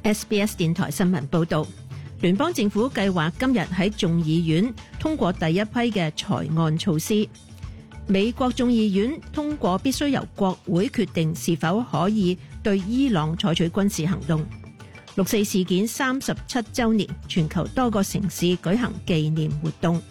SBS 電台新聞報導，聯邦政府計劃今日喺眾議院通過第一批嘅財案措施。美國眾議院通過必須由國會決定是否可以對伊朗採取軍事行動。六四事件37週年，全球多個城市舉行紀念活動。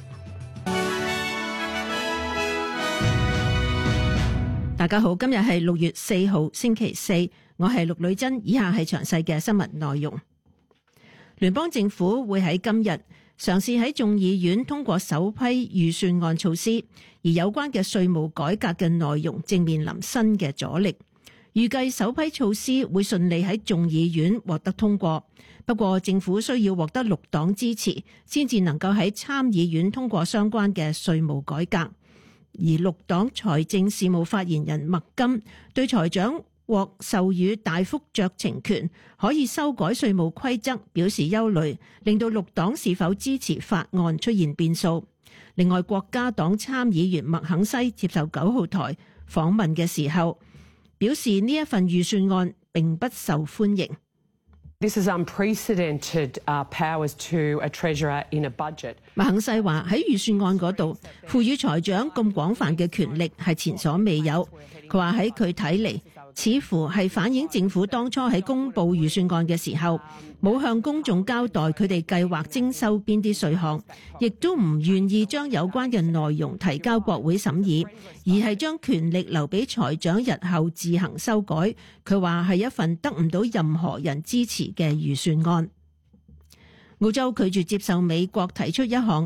大家好，今日係6月4號星期四，我係陸女珍，以下係詳細嘅新聞內容。聯邦政府會喺今日嘗試喺眾議院通過首批預算案措施，而有關嘅稅務改革嘅內容正面臨新嘅阻力。預計首批措施會順利喺眾議院獲得通過，不過政府需要獲得6黨支持，先至能夠喺參議院通過相關嘅稅務改革。而6黨財政事務發言人麥金對財長獲授予大幅酌情權，可以修改稅務規則表示憂慮，令到6黨是否支持法案出現變數。另外，國家黨參議員麥肯西接受9號台訪問嘅時候，表示呢一份預算案並不受歡迎。 This is unprecedented powers to a treasurer in a budget. 麥肯西話喺預算案嗰度賦予財長咁廣泛嘅權力係前所未有。佢話喺佢睇嚟，似乎係反映政府當初喺公布預算案嘅時候冇向公眾交代佢哋計劃徵收邊啲稅項，亦都唔願意將有關嘅內容提交國會審議，而係將權力留俾財長日後自行修改。佢話係一份得唔到任何人支持嘅預算案。澳洲拒絕接受美國提出一項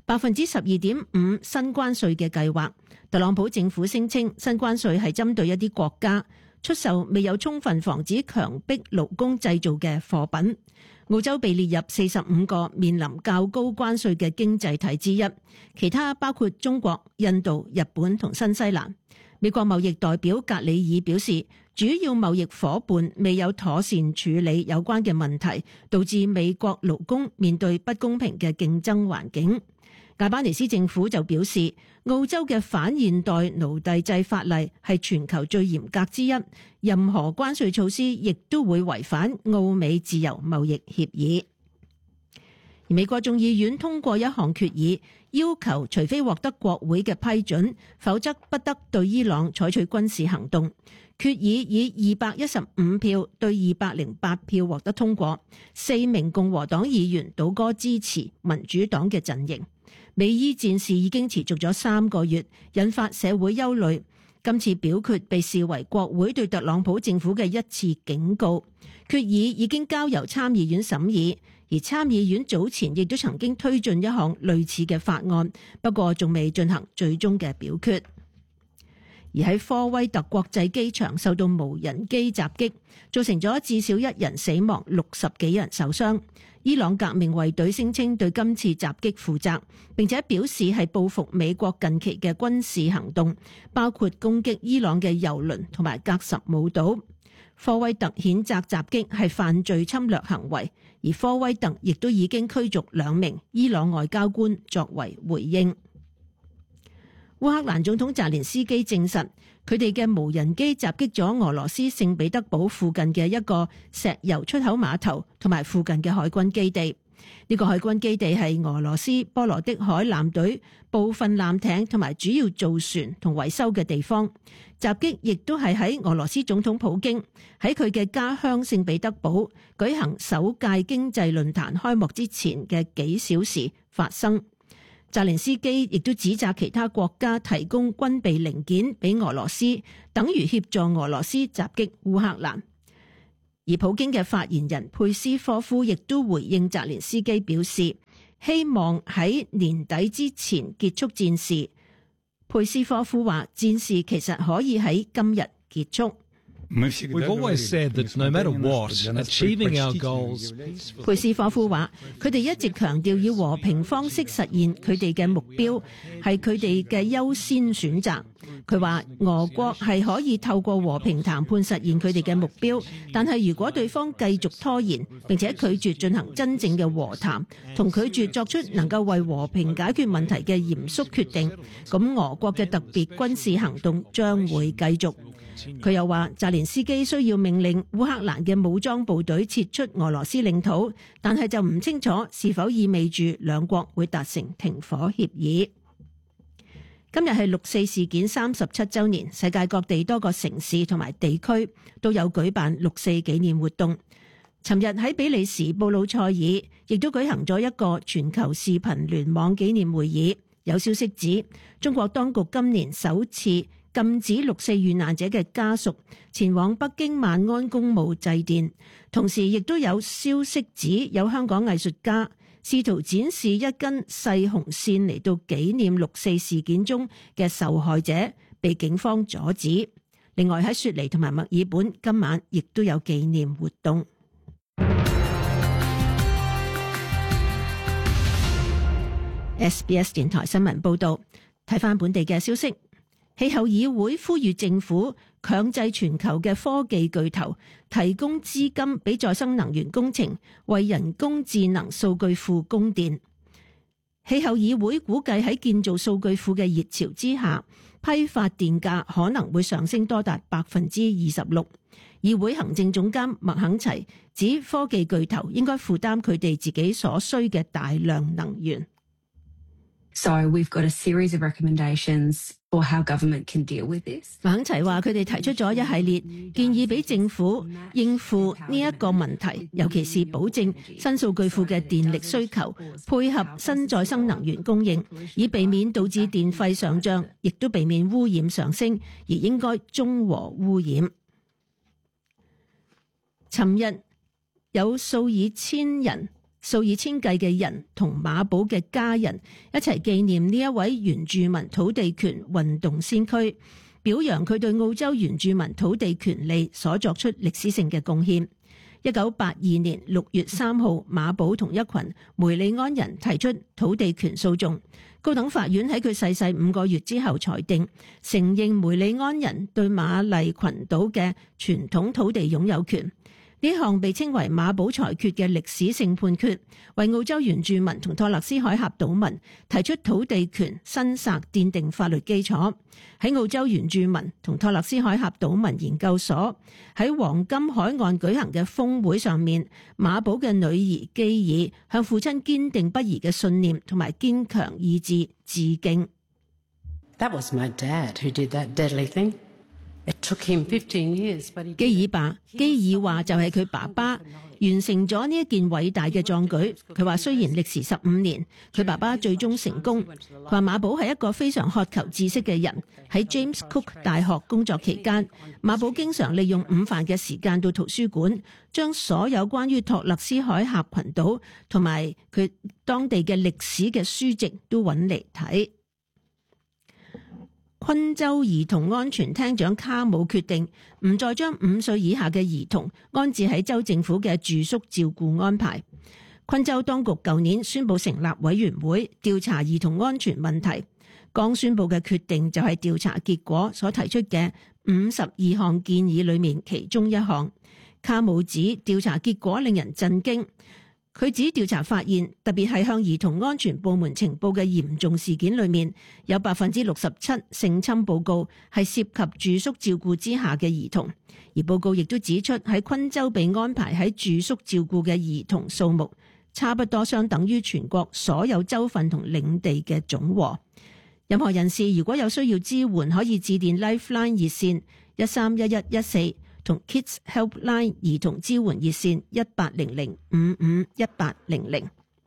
12.5% 新關稅嘅計劃。特朗普政府聲稱新關稅係針對一啲國家出售未有充分防止強迫勞工製造嘅貨品。澳洲被列入45個面臨較高關稅嘅經濟體之一，其他包括中國、印度、日本同新西蘭。美國貿易代表格里爾表示，主要貿易夥伴未有妥善處理有關嘅問題，導致美國勞工面對不公平嘅競爭環境。艾巴尼斯政府就表示，澳洲嘅反現代奴隸制法例係全球最嚴格之一，任何關稅措施亦都會違反澳美自由貿易協議。而美國眾議院通過一項決議，要求除非獲得國會嘅批准，否則不得對伊朗採取軍事行動。決議以215票對208票獲得通過，4名共和黨議員倒戈支持民主黨嘅陣營。美伊戰事已經持續咗3個月，引發社會憂慮。今次表決被視為國會對特朗普政府嘅一次警告。決議已經交由參議院審議，而參議院早前亦都曾經推進一項類似嘅法案，不過仲未進行最終嘅表決。而喺科威特國際機場受到無人機襲擊，造成咗至少1人死亡，60幾人受傷。伊朗革命衛隊聲稱對今次襲擊負責，並且表示係報復美國近期嘅軍事行動，包括攻擊伊朗嘅油輪同埋格什姆島。科威特譴責襲擊係犯罪侵略行為，而科威特亦都已經驅逐2名伊朗外交官作為回應。烏克蘭總統澤連斯基證實，佢哋嘅無人機襲擊咗俄羅斯聖彼得堡附近嘅一個石油出口碼頭同埋附近嘅海軍基地。呢個海軍基地係俄羅斯波羅的海艦隊部分艦艇同埋主要造船同維修嘅地方。襲擊亦都係喺俄羅斯總統普京喺佢嘅家鄉聖彼得堡舉行首屆經濟論壇開幕之前嘅幾小時發生。澤連斯基亦都指責其他國家提供軍備零件俾俄羅斯，等於協助俄羅斯襲擊烏克蘭。而普京嘅發言人佩斯科夫亦都回應澤連斯基，表示希望喺年底之前結束戰事。佩斯科夫話，戰事其實可以喺今日結束。 We've always said that no matter what, achieving our goals. 佩斯科夫話，佢哋一直強調以和平方式實現佢哋嘅目標係佢哋嘅優先選擇。佢話俄國係可以透過和平談判實現佢哋嘅目標，但係如果對方繼續拖延並且拒絕進行真正嘅和談，同拒絕作出能夠為和平解決問題嘅嚴肅決定，咁俄國嘅特別軍事行動將會繼續。 佢又話澤連斯基需要命令烏克蘭嘅武裝部隊撤出俄羅斯領土，但係就唔清楚是否意味住兩國會達成停火協議。今日係六四事件37週年，世界各地多個城市同埋地區都有舉辦六四紀念活動。尋日喺比利時布魯塞爾亦都舉行咗一個全球視頻聯網紀念會議。有消息指，中國當局今年首次禁止六四遇難者嘅家屬前往北京萬安公墓祭奠，同時亦都有消息指有香港藝術家試圖展示一根細紅線嚟到紀念六四事件中嘅受害者，被警方阻止。另外喺雪梨同埋墨爾本今晚亦都有紀念活動。SBS 電台新聞報道，睇返本地嘅消息，氣候議會呼籲政府強制全球嘅科技巨頭提供資金俾再生能源工程，為人工智能數據庫供電。氣候議會估計喺建造數據庫嘅熱潮之下，批發電價可能會上升多達26%。議會行政總監麥肯齊指，科技巨頭應該負擔佢哋自己所需嘅大量能源。 So we've got a series of recommendations for how government can deal with this. 麥肯齊話佢哋提出咗一系列建議俾政府應付呢一個問題，尤其是保證新數據庫嘅電力需求，配合新再生能源供應，以避免導致電費上漲，亦都避免污染上升，而應該中和污染。尋日有數以千計嘅人同馬寶嘅家人一齊紀念呢一位原住民土地權運動先驅，表揚佢對澳洲原住民土地權利所作出歷史性嘅貢獻。1982年6月3號，馬寶同一群梅里安人提出土地權訴訟，高等法院喺佢逝世5個月之後裁定，承認梅里安人對馬麗群島嘅傳統土地擁有權。呢項被稱為馬寶裁決嘅歷史性判決，為澳洲原住民同托勒斯海峽島民提出土地權申索奠定法律基礎。喺澳洲原住民同托勒斯海峽島民研究所喺黃金海岸舉行嘅峰會上面，馬寶嘅女兒基爾向父親堅定不移嘅信念同埋堅強意志致敬。 That was my dad who did that deadly thing. It took him 15 years, but he did. 基爾話就係佢爸爸完成咗呢一件偉大嘅壯舉。佢話雖然歷時15年，佢爸爸最終成功。佢話馬寶係一個非常渴求知識嘅人。喺 James Cook 大學工作期間，馬寶經常利用午飯嘅時間到圖書館，將所有關於托勒斯海峽群島同埋佢當地嘅歷史嘅書籍都揾嚟睇。昆州兒童安全廳長卡姆決定唔再將5歲以下嘅兒童安置喺州政府嘅住宿照顧安排。昆州當局舊年宣布成立委員會調查兒童安全問題，剛宣布嘅決定就係調查結果所提出嘅52項建議裏面其中一項。卡姆指調查結果令人震驚。佢指調查發現，特別係向兒童安全部門呈報嘅嚴重事件裏面，有67%性侵報告係涉及住宿照顧之下嘅兒童，而報告亦都指出喺昆州被安排喺住宿照顧嘅兒童數目差不多相等於全國所有州份同領地嘅總和。任何人士如果有需要支援，可以致電 Lifeline 熱線131114。同 Kids Helpline 兒童支援熱線1800551800。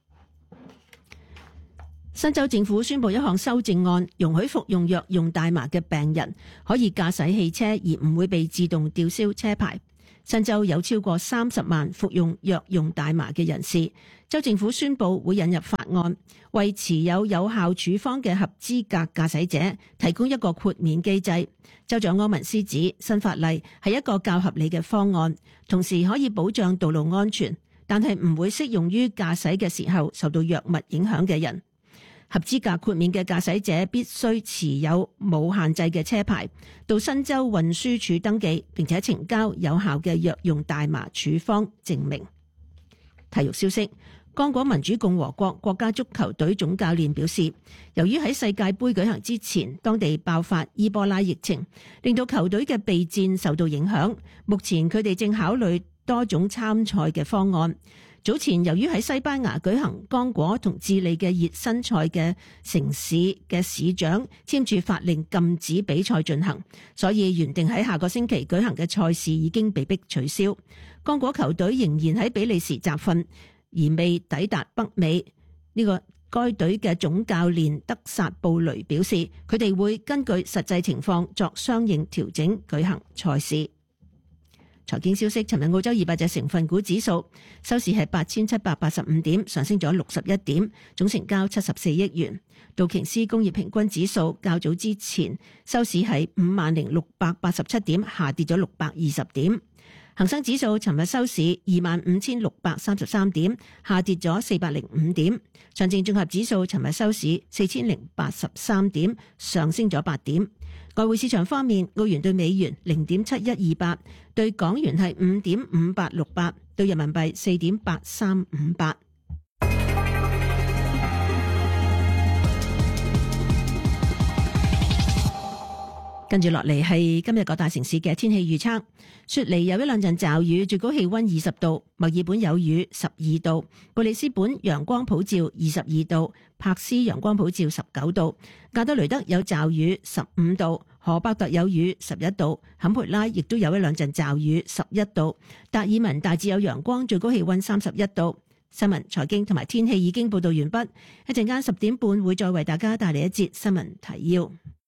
新州政府宣布一項修正案，容許服用藥用大麻嘅病人可以駕駛汽車而唔會被自動吊銷車牌。新州有超過30萬服用藥用大麻嘅人士，州政府宣布會引入法案，為持有有效處方嘅合資格駕駛者提供一個豁免機制。州長柯文斯指新法例係一個較合理嘅方案，同時可以保障道路安全，但係唔會適用於駕駛嘅時候受到藥物影響嘅人。合資格豁免嘅駕駛者必須持有冇限制嘅車牌，到新州運輸署登記，並且呈交有效嘅藥用大麻處方證明。體育消息， 剛果民主共和國國家足球隊總教練表示，由於喺世界盃舉行之前，當地爆發伊波拉疫情，令到球隊嘅備戰受到影響。目前佢哋正考慮多種參賽嘅方案。早前由於喺西班牙舉行剛果同智利嘅熱身賽嘅城市嘅市長簽署法令禁止比賽進行，所以原定喺下個星期舉行嘅賽事已經被迫取消。剛果球隊仍然喺比利時集訓，而未抵達北美。該隊嘅總教練德薩布雷表示，佢哋會根據實際情況作相應調整舉行賽事。財經消息，尋日澳洲200隻成分股指數收市係8785點，上升咗61點，總成交74億元。道瓊斯工業平均指數較早之前收市係50687點，下跌咗620點。恒生指數尋日收市25633點，下跌咗405點。上證綜合指數尋日收市4083點，上升咗8點。外匯市場方面，澳元對美元0.7128，對港元係5.5868，對人民幣4.8358。跟住落嚟係今日各大城市嘅天氣預測。雪梨有一兩陣驟雨，最高氣溫20度；墨爾本有雨12度；布里斯本陽光普照22度；珀斯陽光普照19度；加德雷德有驟雨15度；荷伯特有雨11度；坎培拉亦都有一兩陣驟雨11度；達爾文大致有陽光，最高氣溫31度。新聞、財經同埋天氣已經報道完畢，一陣間10點半會再為大家帶嚟一節新聞提要。